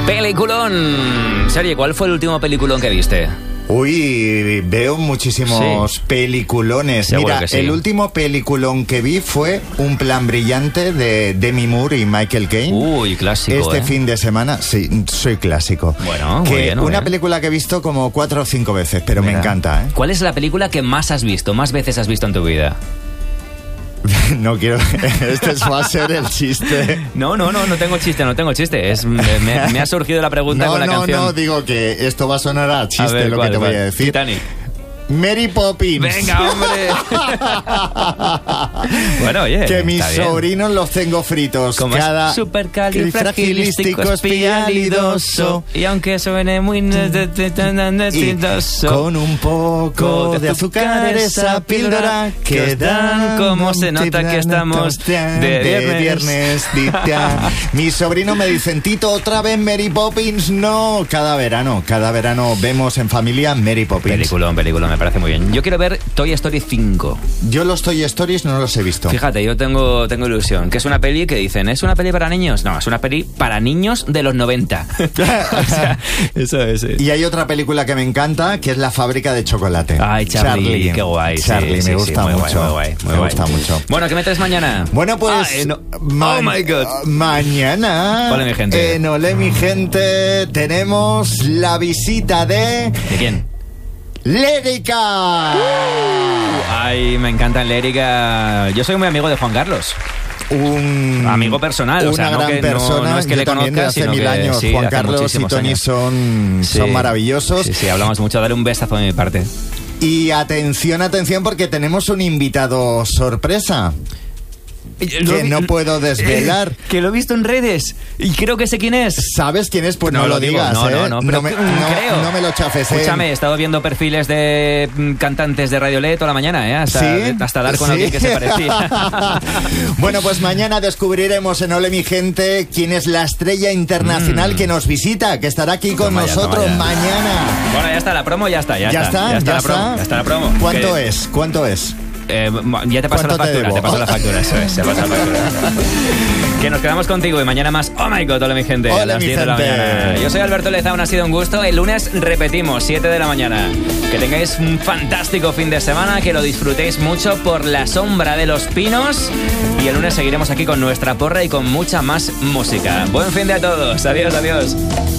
Peliculón. Sergi, ¿cuál fue el último peliculón que viste? Uy, veo muchísimos peliculones. Seguro Mira, que sí. el último peliculón que vi fue Un plan brillante de Demi Moore y Michael Caine. Uy, clásico, Este fin de semana, sí, soy clásico. Bueno, muy que bien, muy una bien. película que he visto como 4 o 5 veces, pero Mira. me encanta, ¿eh? ¿Cuál es la película que más has visto, más veces has visto en tu vida? No quiero... Este va a ser el chiste. No tengo chiste. Me ha surgido la pregunta con la canción. No, digo que esto va a sonar a chiste, A ver, lo ¿cuál, que te cuál? voy a decir. Titanic. Mary Poppins. Venga, hombre. Bueno, oye, Que mis está bien. sobrinos los tengo fritos. Como cada es supercalifragilisticoespialidoso. Y aunque suene muy y necesitoso, con un poco de azúcar esa píldora que dan como se nota que estamos de viernes. Mis sobrinos me dicen, Tito, otra vez Mary Poppins. No, cada verano vemos en familia Mary Poppins. Película, me parece muy bien. Yo quiero ver Toy Story 5. Yo los Toy Stories no los he visto. Fíjate, yo tengo ilusión. Que es una peli que dicen, ¿es una peli para niños? No, es una peli para niños de los 90. O sea, eso es. Y hay otra película que me encanta, que es La fábrica de chocolate. Ay, Charlie, qué guay. Charlie, sí, me gusta muy mucho. Guay, muy me guay. gusta mucho. Bueno, ¿qué me traes mañana? Bueno, pues... Oh my God. Mañana... Ole, mi gente. En Ole, mi gente, tenemos la visita de... ¿De quién? ¡Lérica! Ay, me encanta Lérica. Yo soy muy amigo de Juan Carlos. Un amigo personal, una o sea, no gran que persona. no es que Yo le también conozca, de hace sino 1000 que años. sí, Juan hace Carlos y muchísimos Tony años. son maravillosos. Sí, hablamos mucho. Dale un besazo de mi parte. Y atención, porque tenemos un invitado sorpresa que no puedo desvelar. Que lo he visto en redes y creo que sé quién es. ¿Sabes quién es? Pues no, No lo lo digo, digas, no, ¿eh? no, pero creo. No me lo chafes, Escúchame, he estado viendo perfiles de cantantes de Radio Led toda la mañana, hasta dar con alguien que se parecía. Bueno, pues mañana descubriremos en Ole, mi gente, quién es la estrella internacional que nos visita, que estará aquí con Toma ya, nosotros toma ya. mañana. Bueno, ya está la promo, ya está. Ya está la promo. ¿Cuánto Que- es? ¿Cuánto es? Ya te paso la ¿Cuánto te factura, debo? te paso la factura, eso es, te paso la factura. Que nos quedamos contigo y mañana más. Oh my God, hola mi gente. Hola, a las mi 10 de la gente. mañana. Yo soy Alberto Lezaun, ha sido un gusto. El lunes repetimos, 7 de la mañana. Que tengáis un fantástico fin de semana, que lo disfrutéis mucho por la sombra de los pinos. Y el lunes seguiremos aquí con nuestra porra y con mucha más música. Buen fin de a todos. Adiós, adiós.